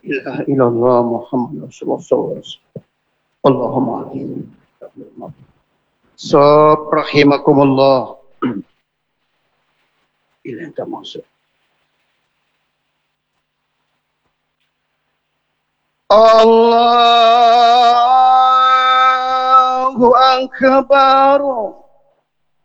ilaha illallah Muhammad Rasulullah. Allahumma amin. So, rahimakumullah. Ilan ka masuk. Allahu Akbar.